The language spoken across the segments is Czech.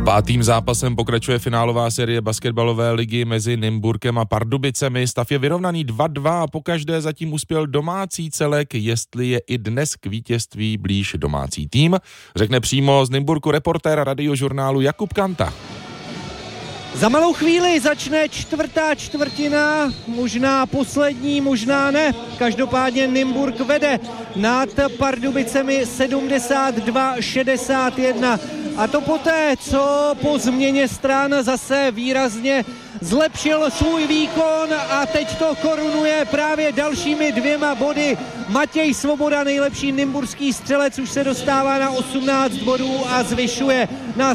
Pátým zápasem pokračuje finálová série basketbalové ligy mezi Nymburkem a Pardubicemi. Stav je vyrovnaný 2-2 a pokaždé zatím uspěl domácí celek. Jestli je i dnes k vítězství blíž domácí tým, řekne přímo z Nymburku reportér Radiožurnálu Jakub Kanta. Za malou chvíli začne čtvrtá čtvrtina, možná poslední, možná ne. Každopádně Nymburk vede nad Pardubicemi 72-61. A to poté, co po změně stran zase výrazně zlepšil svůj výkon a teď to korunuje právě dalšími 2 body. Matěj Svoboda, nejlepší nymburský střelec, už se dostává na 18 bodů a zvyšuje na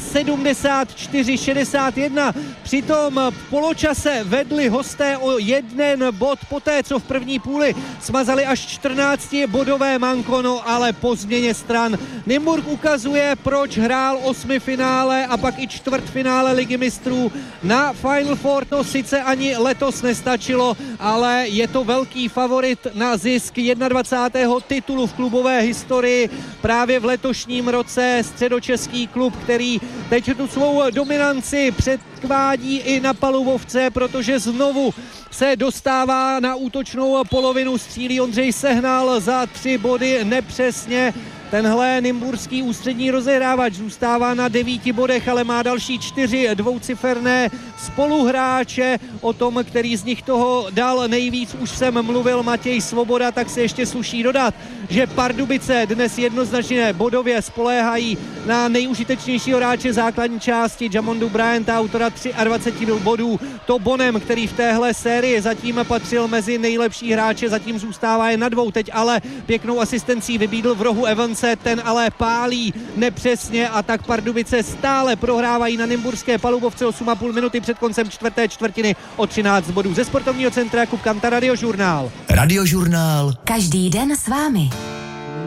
74-61. Přitom v poločase vedli hosté o 1 bod poté, co v první půli smazali až 14-bodové manko, ale po změně stran Nymburk ukazuje, proč hrál 8 finále a pak i čtvrtfinále Ligy mistrů na Final Four. To sice ani letos nestačilo, ale je to velký favorit na zisk 21. titulu v klubové historii. Právě v letošním roce středočeský klub, který teď tu svou dominanci předvádí i na palubovce, protože znovu se dostává na útočnou polovinu, střílí Ondřej Sehnal za 3 body nepřesně. Tenhle nymburský ústřední rozehrávač zůstává na 9 bodech, ale má další 4 dvouciferné spoluhráče. O tom, který z nich toho dal nejvíc, už jsem mluvil, Matěj Svoboda, tak se ještě sluší dodat, že Pardubice dnes jednoznačně bodově spoléhají na nejužitečnějšího hráče základní části Jamondu Bryanta, autora 23 bodů. To Bonem, který v téhle sérii zatím patřil mezi nejlepší hráče, zatím zůstává je na 2. Teď ale pěknou asistencí vybídl v rohu Evans, ten ale pálí nepřesně a tak Pardubice stále prohrávají na nymburské palubovce. 8,5 minuty před koncem čtvrté čtvrtiny o 13 bodů. Ze sportovního centra Jakub Kanta, Radiožurnál. Radiožurnál. Každý den s vámi.